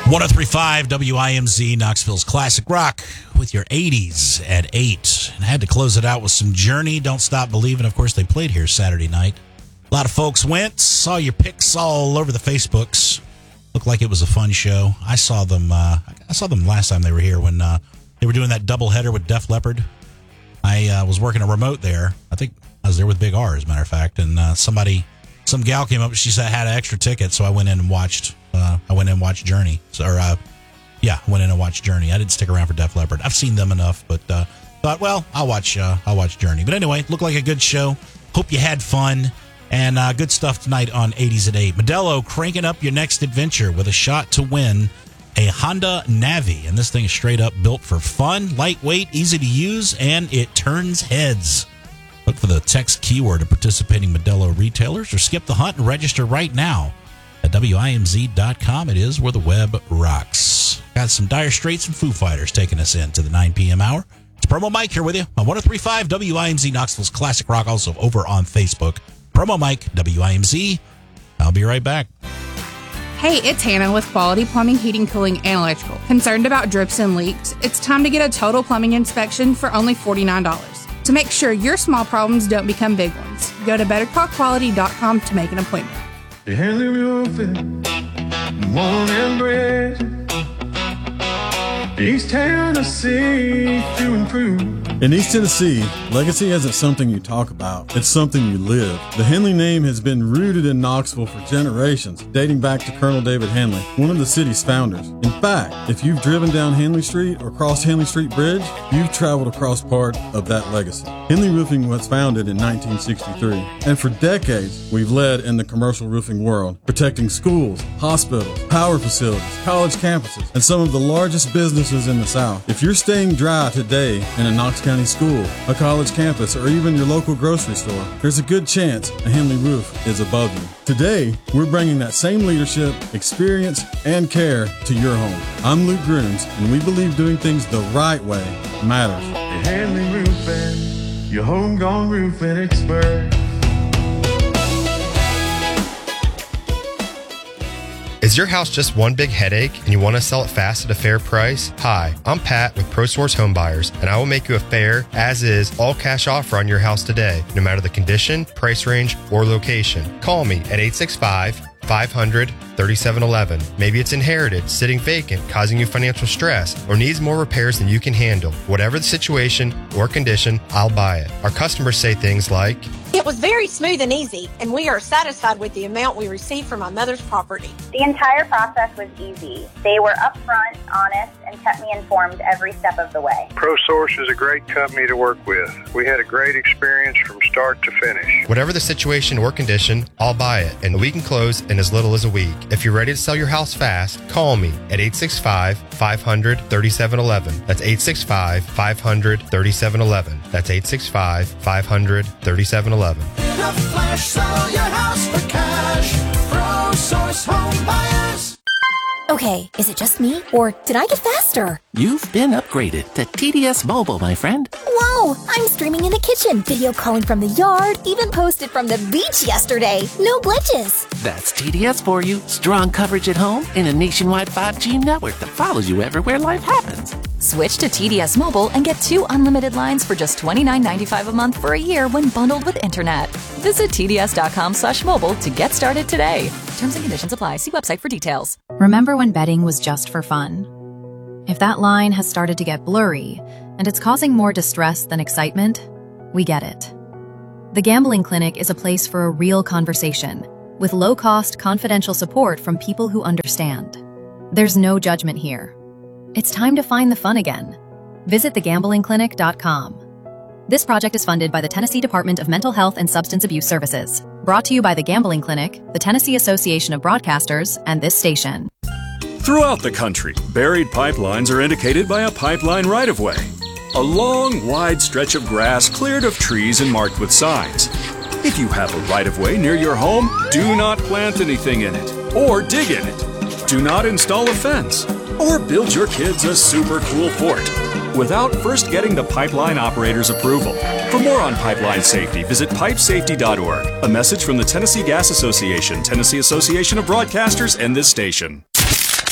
103.5 WIMZ, Knoxville's Classic Rock, with your 80s at 8. And I had to close it out with some Journey, Don't Stop Believing. Of course, they played here Saturday night. A lot of folks went, saw your pics all over the Facebooks. Looked like it was a fun show. I saw them last time they were here when they were doing that doubleheader with Def Leppard. I was working a remote there. I think I was there with Big R, as a matter of fact. And some gal came up. She said I had an extra ticket, so I went in and watched. Journey. Went in and watched Journey. I didn't stick around for Def Leppard. I've seen them enough, but thought, well, I'll watch Journey. But anyway, looked like a good show. Hope you had fun. And good stuff tonight on 80s at 8. Modelo cranking up your next adventure with a shot to win a Honda Navi. And this thing is straight up built for fun, lightweight, easy to use, and it turns heads. Look for the text keyword of participating Modelo retailers or skip the hunt and register right now at WIMZ.com. It is where the web rocks. Got some Dire Straits and Foo Fighters taking us into the 9 p.m. hour. It's Promo Mike here with you on 103.5 WIMZ, Knoxville's Classic Rock, also over on Facebook. Promo Mike, WIMZ. I'll be right back. Hey, it's Hannah with Quality Plumbing, Heating, Cooling, and Electrical. Concerned about drips and leaks? It's time to get a total plumbing inspection for only $49. To make sure your small problems don't become big ones, go to bettertalkquality.com to make an appointment. Hanley Roofing, warm embrace, East Tennessee to improve. In East Tennessee, legacy isn't something you talk about, it's something you live. The Henley name has been rooted in Knoxville for generations, dating back to Colonel David Henley, one of the city's founders. In fact, if you've driven down Henley Street or crossed Henley Street Bridge, you've traveled across part of that legacy. Henley Roofing was founded in 1963, and for decades, we've led in the commercial roofing world, protecting schools, hospitals, power facilities, college campuses, and some of the largest businesses in the South. If you're staying dry today in a Knox County school, a college campus, or even your local grocery store, there's a good chance a Henley roof is above you. Today, we're bringing that same leadership, experience, and care to your home. I'm Luke Grooms, and we believe doing things the right way matters. Hanley Roofing, your homegrown roofing expert. Is your house just one big headache and you want to sell it fast at a fair price? Hi, I'm Pat with ProSource Home Buyers, and I will make you a fair, as-is, all-cash offer on your house today, no matter the condition, price range, or location. Call me at 865-500-3711. Maybe it's inherited, sitting vacant, causing you financial stress, or needs more repairs than you can handle. Whatever the situation or condition, I'll buy it. Our customers say things like, "It was very smooth and easy, and we are satisfied with the amount we received from my mother's property." The entire process was easy. They were upfront, honest, and kept me informed every step of the way. ProSource is a great company to work with. We had a great experience from start to finish. Whatever the situation or condition, I'll buy it, and we can close in as little as a week. If you're ready to sell your house fast, call me at 865-500-3711. That's 865-500-3711. That's 865-500-3711. In a flash, sell your house for cash. ProSource Home Buyers. Okay, is it just me, or did I get faster? You've been upgraded to TDS Mobile, my friend. Whoa, I'm streaming in the kitchen, video calling from the yard, even posted from the beach yesterday. No glitches. That's TDS for you. Strong coverage at home and a nationwide 5G network that follows you everywhere life happens. Switch to TDS Mobile and get 2 unlimited lines for just $29.95 a month for a year when bundled with internet. Visit TDS.com/mobile to get started today. Terms and conditions apply. See website for details. Remember when betting was just for fun? If that line has started to get blurry and it's causing more distress than excitement, we get it. The Gambling Clinic is a place for a real conversation with low-cost, confidential support from people who understand. There's no judgment here. It's time to find the fun again. Visit thegamblingclinic.com. This project is funded by the Tennessee Department of Mental Health and Substance Abuse Services. Brought to you by the Gambling Clinic, the Tennessee Association of Broadcasters, and this station. Throughout the country, buried pipelines are indicated by a pipeline right-of-way. A long, wide stretch of grass cleared of trees and marked with signs. If you have a right-of-way near your home, do not plant anything in it or dig in it. Do not install a fence or build your kids a super cool fort without first getting the pipeline operator's approval. For more on pipeline safety, visit pipesafety.org. A message from the Tennessee Gas Association, Tennessee Association of Broadcasters, and this station.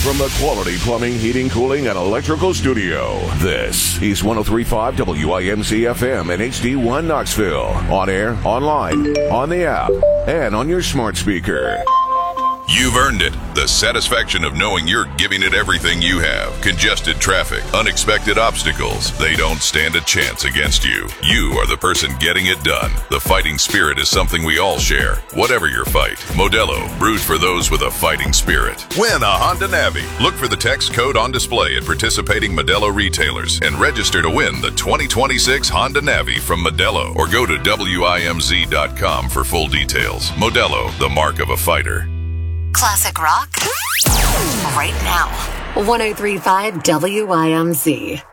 from the Quality Plumbing, Heating, Cooling, and Electrical Studio, this is 103.5 WIMZ FM and HD1 Knoxville. On air, online, on the app, and on your smart speaker. You've earned it. The satisfaction of knowing you're giving it everything you have. Congested traffic, unexpected obstacles, they don't stand a chance against you. You are the person getting it done. The fighting spirit is something we all share. Whatever your fight, Modelo, brewed for those with a fighting spirit. Win a Honda Navi. Look for the text code on display at participating Modelo retailers and register to win the 2026 Honda Navi from Modelo, or go to WIMZ.com for full details. Modelo, the mark of a fighter. Classic rock right now. 103.5 WIMZ.